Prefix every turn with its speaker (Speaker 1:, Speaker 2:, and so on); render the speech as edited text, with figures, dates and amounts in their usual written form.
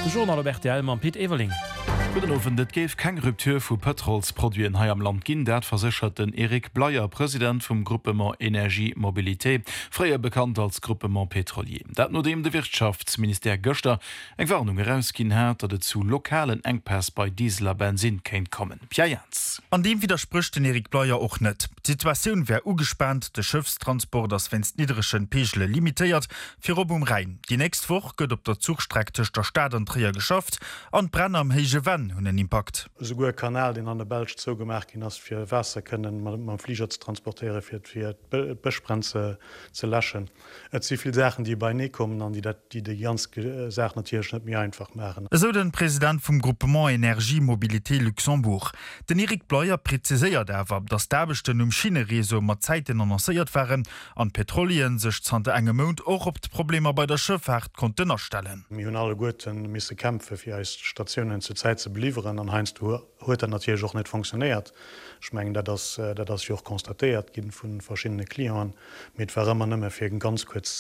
Speaker 1: De Journal Albert Elmer Piet Eveling.
Speaker 2: Gudenofen, dat geef kein Ruptur vu Petrolsproduen hai am Land ginn, dat versichert den Erik Bleier, Präsident vum Gruppement Energie Mobilité, freier bekannt als Gruppement Petrolier. Dat no dem de Wirtschaftsminister Göster eng Warnung herausgin hat, dat et zu lokalen Engpass bei Dieseler Benzin kenint kommen. Pjajans.
Speaker 3: An dem widerspricht den Erik Bleier och net. Die Situation wär ugespannt, de Schiffstransport as wenns niederschen Pegelle limitiert, fir op Rhein. Die nächst Woch gëtt op der Zugstrecktisch der Staat an Trier geschafft, an Brenn am Hege Wann hun den Impact.
Speaker 4: So go Kanal den an der Belsch zougemerk hin ass fir Wasser kënnen man Flieger zu transportere fir Bechbrenze ze laschen. Et ziviel Sachen, die bei nie kommen, an die de ganz Sachen natürlich net mir einfach machen.
Speaker 3: So den Präsident vum Gruppement Energie Mobilité Luxembourg. Den Erik Bleier präziséiert awer, dats d'Abechten Chinereso mat Zeititen annoncéiert waren, an Petrolien sech zante engem Mount och op d Probleme bei der Schifffahrt konnten erstellen.
Speaker 4: Mi hun alle Guten misse Kämpfe fir als Stationen zur Zeit ze belieferen, an heinst huet natürlich auch net funktioniert. Schmengen das joch konstatiert gin vun verschiedene Klienten mit verremmer nëmme fir ganz kurz